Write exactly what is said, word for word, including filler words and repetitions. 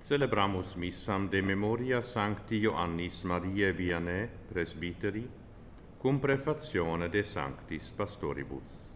Celebramus missam de memoria Sancti Ioannis Mariae Vianney, presbyteri, cum prefazione de Sanctis Pastoribus.